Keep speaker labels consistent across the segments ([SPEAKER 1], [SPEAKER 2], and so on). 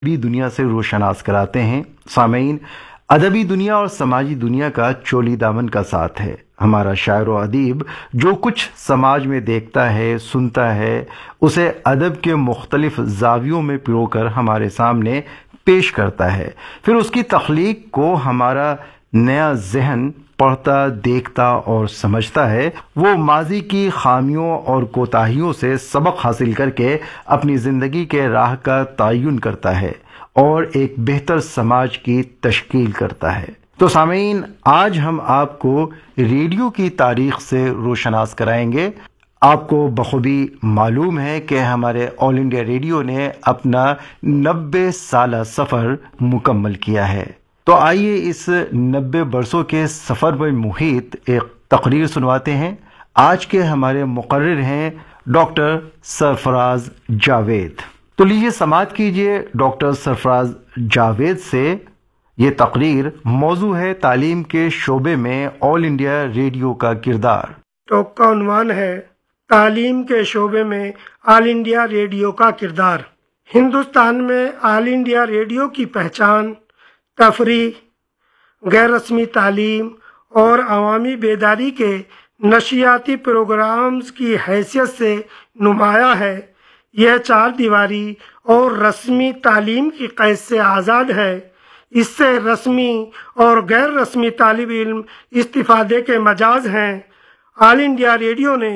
[SPEAKER 1] ادبی دنیا سے روشناس کراتے ہیں۔ سامعین، ادبی دنیا اور سماجی دنیا کا چولی دامن کا ساتھ ہے۔ ہمارا شاعر و ادیب جو کچھ سماج میں دیکھتا ہے، سنتا ہے، اسے ادب کے مختلف زاویوں میں پرو کر ہمارے سامنے پیش کرتا ہے۔ پھر اس کی تخلیق کو ہمارا نیا ذہن پڑھتا، دیکھتا اور سمجھتا ہے۔ وہ ماضی کی خامیوں اور کوتاہیوں سے سبق حاصل کر کے اپنی زندگی کے راہ کا تعین کرتا ہے اور ایک بہتر سماج کی تشکیل کرتا ہے۔ تو سامعین، آج ہم آپ کو ریڈیو کی تاریخ سے روشناس کرائیں گے۔ آپ کو بخوبی معلوم ہے کہ ہمارے آل انڈیا ریڈیو نے اپنا 90 سالہ سفر مکمل کیا ہے۔ تو آئیے اس 90 برسوں کے سفر میں محیط ایک تقریر سنواتے ہیں۔ آج کے ہمارے مقرر ہیں ڈاکٹر سرفراز جاوید۔ تو لیجیے سماعت کیجیے ڈاکٹر سرفراز جاوید سے۔ یہ تقریر موضوع ہے تعلیم کے شعبے میں آل انڈیا ریڈیو کا کردار۔
[SPEAKER 2] ٹاک کا عنوان ہے تعلیم کے شعبے میں آل انڈیا ریڈیو کا کردار۔ ہندوستان میں آل انڈیا ریڈیو کی پہچان تفریح، غیر رسمی تعلیم اور عوامی بیداری کے نشریاتی پروگرامز کی حیثیت سے نمایاں ہے۔ یہ چار دیواری اور رسمی تعلیم کی قید سے آزاد ہے۔ اس سے رسمی اور غیر رسمی طالب علم استفادے کے مجاز ہیں۔ آل انڈیا ریڈیو نے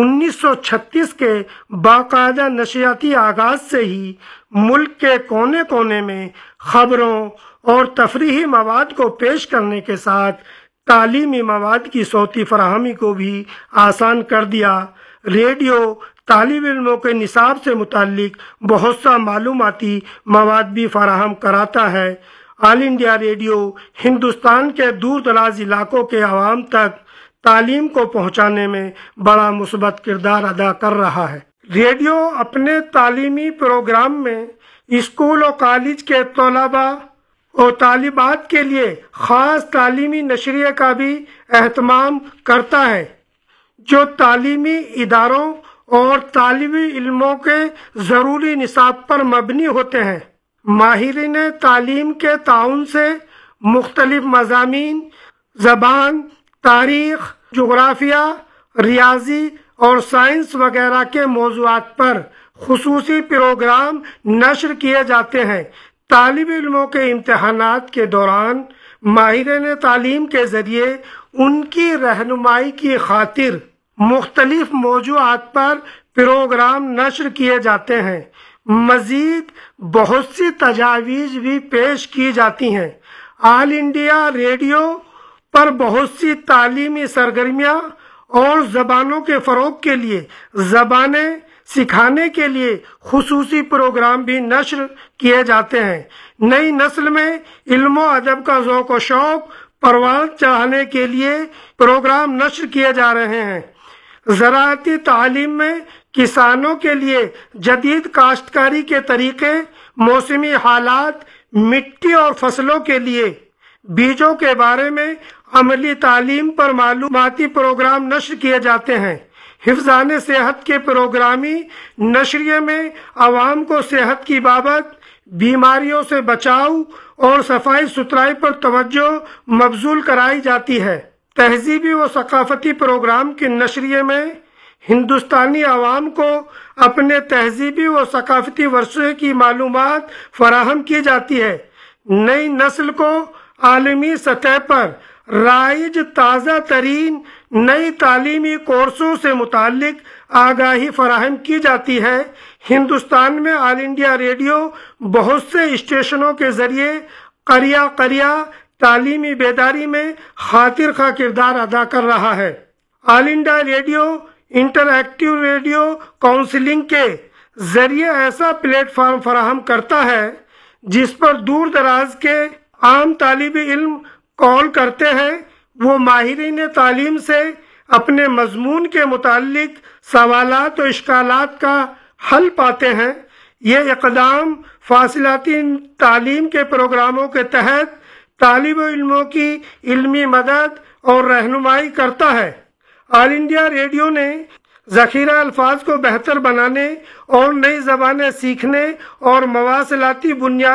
[SPEAKER 2] 1936 کے باقاعدہ نشریاتی آغاز سے ہی ملک کے کونے کونے میں خبروں اور تفریحی مواد کو پیش کرنے کے ساتھ تعلیمی مواد کی صوتی فراہمی کو بھی آسان کر دیا۔ ریڈیو طالب علموں کے نصاب سے متعلق بہت سا معلوماتی مواد بھی فراہم کراتا ہے۔ آل انڈیا ریڈیو ہندوستان کے دور دراز علاقوں کے عوام تک تعلیم کو پہنچانے میں بڑا مثبت کردار ادا کر رہا ہے۔ ریڈیو اپنے تعلیمی پروگرام میں اسکول اور کالج کے طلباء اور طالبات کے لیے خاص تعلیمی نشریے کا بھی اہتمام کرتا ہے جو تعلیمی اداروں اور طالب علموں کے ضروری نصاب پر مبنی ہوتے ہیں۔ ماہرین تعلیم کے تعاون سے مختلف مضامین، زبان، تاریخ، جغرافیہ، ریاضی اور سائنس وغیرہ کے موضوعات پر خصوصی پروگرام نشر کیے جاتے ہیں۔ طالب علموں کے امتحانات کے دوران ماہرین تعلیم کے ذریعے ان کی رہنمائی کی خاطر مختلف موضوعات پر پروگرام نشر کیے جاتے ہیں۔ مزید بہت سی تجاویز بھی پیش کی جاتی ہیں۔ آل انڈیا ریڈیو پر بہت سی تعلیمی سرگرمیاں اور زبانوں کے فروغ کے لیے زبانیں سکھانے کے لیے خصوصی پروگرام بھی نشر کیے جاتے ہیں۔ نئی نسل میں علم و ادب کا ذوق و شوق پروان چڑھانے کے لیے پروگرام نشر کیے جا رہے ہیں۔ زراعتی تعلیم میں کسانوں کے لیے جدید کاشتکاری کے طریقے، موسمی حالات، مٹی اور فصلوں کے لیے بیجوں کے بارے میں عملی تعلیم پر معلوماتی پروگرام نشر کیے جاتے ہیں۔ حفظان صحت کے پروگرامی نشریے میں عوام کو صحت کی بابت، بیماریوں سے بچاؤ اور صفائی ستھرائی پر توجہ مبذول کرائی جاتی ہے۔ تہذیبی و ثقافتی پروگرام کے نشریے میں ہندوستانی عوام کو اپنے تہذیبی و ثقافتی ورثے کی معلومات فراہم کی جاتی ہے۔ نئی نسل کو عالمی سطح پر رائج تازہ ترین نئی تعلیمی کورسوں سے متعلق آگاہی فراہم کی جاتی ہے۔ ہندوستان میں آل انڈیا ریڈیو بہت سے اسٹیشنوں کے ذریعے قریہ قریہ تعلیمی بیداری میں خاطر خواہ کردار ادا کر رہا ہے۔ آل India radio inter active radio counselling کے ذریعے ایسا پلیٹ فارم فراہم کرتا ہے جس پر دور دراز کے عام طالب علم کال کرتے ہیں۔ وہ ماہرین تعلیم سے اپنے مضمون کے متعلق سوالات و اشکالات کا حل پاتے ہیں۔ یہ اقدام فاصلاتی تعلیم کے پروگراموں کے تحت طالب علموں کی علمی مدد اور رہنمائی کرتا ہے۔ آل انڈیا ریڈیو نے ذخیرہ الفاظ کو بہتر بنانے اور نئی زبانیں سیکھنے اور مواصلاتی بنیاد